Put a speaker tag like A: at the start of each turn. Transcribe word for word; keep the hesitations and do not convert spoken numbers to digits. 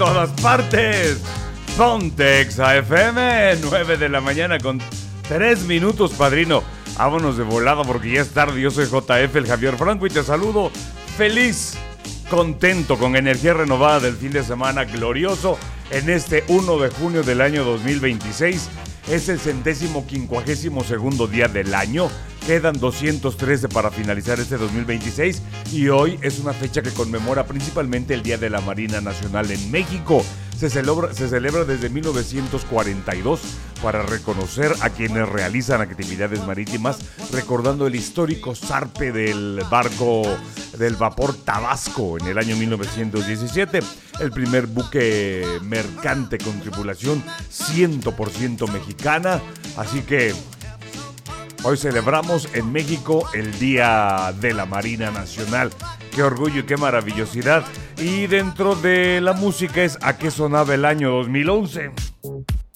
A: todas partes. Pontex A F M, nueve de la mañana con tres minutos, padrino. Vámonos de volada porque ya es tarde. Yo soy J F, el Javier Franco, y te saludo feliz, contento, con energía renovada del fin de semana glorioso en este uno de junio del año dos mil veintiséis. Es el centésimo quincuagésimo segundo día del año. Quedan doscientos trece para finalizar este dos mil veintiséis y hoy es una fecha que conmemora principalmente el Día de la Marina Nacional en México. Se celebra, se celebra desde mil novecientos cuarenta y dos para reconocer a quienes realizan actividades marítimas, recordando el histórico zarpe del barco del vapor Tabasco en el año mil novecientos diecisiete, el primer buque mercante con tripulación cien por ciento mexicana. Así que hoy celebramos en México el Día de la Marina Nacional. Qué orgullo y qué maravillosidad. Y dentro de la música es ¿a qué sonaba el año dos mil once?